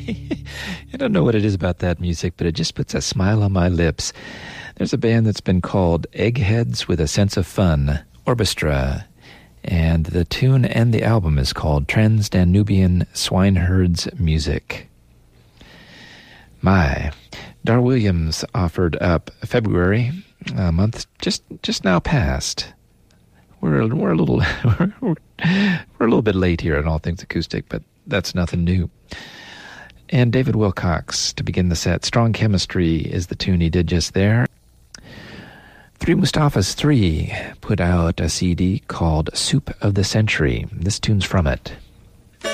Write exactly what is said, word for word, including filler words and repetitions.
I don't know what it is about that music, but it just puts a smile on my lips. There's a band that's been called Eggheads with a Sense of Fun, Orbestra, and the tune and the album is called Trans-Danubian Swineherds Music. My, Dar Williams offered up February, a month just just now past. We're we're a little we're, we're a little bit late here on All Things Acoustic, but that's nothing new. And David Wilcox to begin the set. Strong Chemistry is the tune he did just there. Three Mustafas three put out a C D called Soup of the Century. This tune's from it.